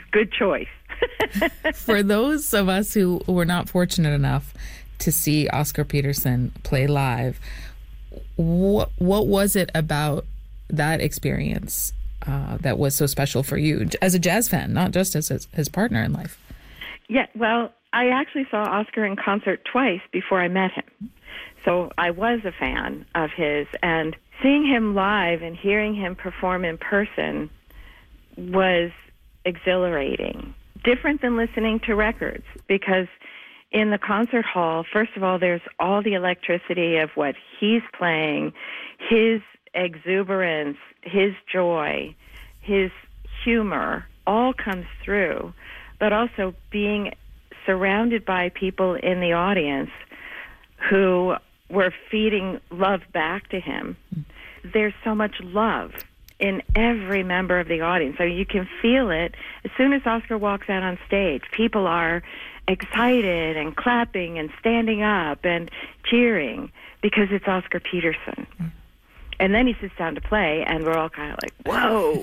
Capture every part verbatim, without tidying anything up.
good choice. For those of us who were not fortunate enough to see Oscar Peterson play live, what, what was it about that experience uh, that was so special for you as a jazz fan, not just as his, his partner in life? Yeah, well, I actually saw Oscar in concert twice before I met him. So I was a fan of his, and seeing him live and hearing him perform in person was exhilarating. Different than listening to records, because in the concert hall, first of all, there's all the electricity of what he's playing, his exuberance, his joy, his humor, all comes through, but also being surrounded by people in the audience who were feeding love back to him. There's so much love in every member of the audience. So you can feel it. As soon as Oscar walks out on stage, people are excited and clapping and standing up and cheering because it's Oscar Peterson. And then he sits down to play, and we're all kind of like, whoa.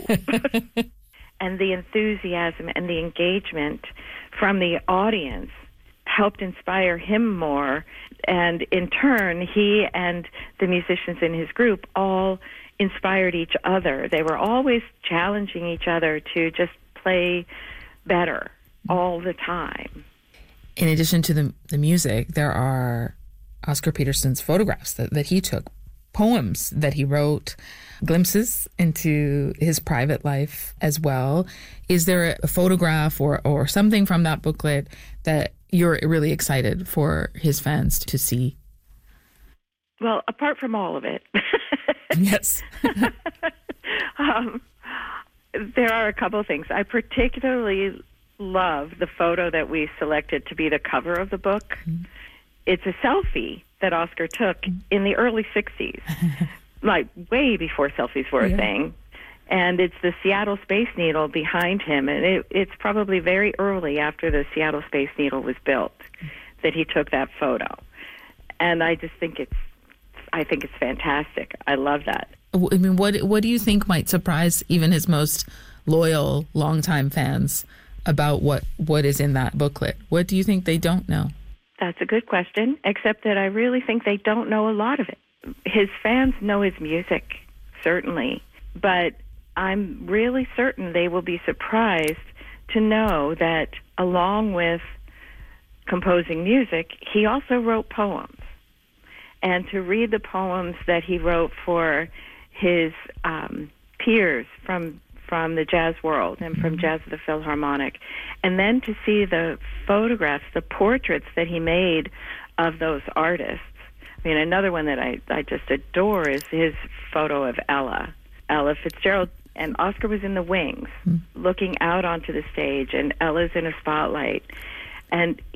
And the enthusiasm and the engagement from the audience helped inspire him more. And in turn, he and the musicians in his group all inspired each other. They were always challenging each other to just play better all the time. In addition to the, the music, there are Oscar Peterson's photographs that, that he took, poems that he wrote, glimpses into his private life as well. Is there a photograph or, or something from that booklet that you're really excited for his fans to see? Well, apart from all of it. Yes. um, there are a couple of things. I particularly love the photo that we selected to be the cover of the book. Mm-hmm. It's a selfie that Oscar took in the early sixties, like way before selfies were a yeah. thing. And it's the Seattle Space Needle behind him. And it, it's probably very early after the Seattle Space Needle was built that he took that photo. And I just think it's, I think it's fantastic. I love that. I mean, what what do you think might surprise even his most loyal, longtime fans about what, what is in that booklet? What do you think they don't know? That's a good question, except that I really think they don't know a lot of it. His fans know his music, certainly, but I'm really certain they will be surprised to know that along with composing music, he also wrote poems. And to read the poems that he wrote for his um, peers from from the jazz world and from Jazz at the Philharmonic, and then to see the photographs, the portraits that he made of those artists. I mean, another one that I, I just adore is his photo of Ella, Ella Fitzgerald, and Oscar was in the wings, mm. looking out onto the stage, and Ella's in a spotlight. And